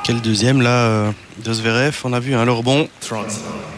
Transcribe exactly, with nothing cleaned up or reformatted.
Quel deuxième là euh, de Zverev, on a vu un Lorbon.